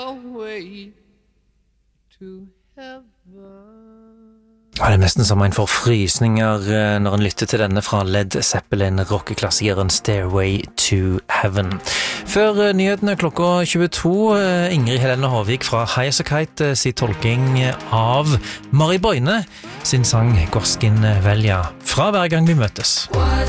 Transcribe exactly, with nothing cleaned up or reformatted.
away to heaven. Ja, det er nesten som en får frysninger når en lytter til denne fra Led Zeppelin, rockeklassikeren Stairway to Heaven. Før nyhetene klokka tjueto, Ingrid Helene Håvik fra High as a Kite sin tolking av Mari Boine sin sang Gorskin Velja fra Hver gang vi møtes.